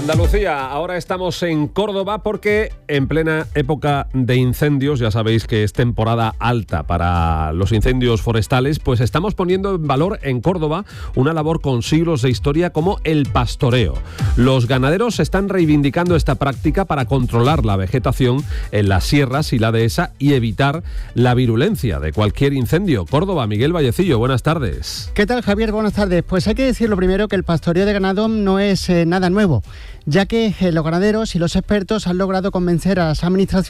Andalucía, ahora estamos en Córdoba porque en plena época de incendios, ya sabéis que es temporada alta para los incendios forestales, pues estamos poniendo en valor en Córdoba una labor con siglos de historia como el pastoreo. Los ganaderos están reivindicando esta práctica para controlar la vegetación en las sierras y la dehesa y evitar la virulencia de cualquier incendio. Córdoba, Miguel Vallecillo, buenas tardes. ¿Qué tal, Javier? Buenas tardes. Pues hay que decir lo primero que el pastoreo de ganado no es nada nuevo, ya que los ganaderos y los expertos han logrado convencer a las administraciones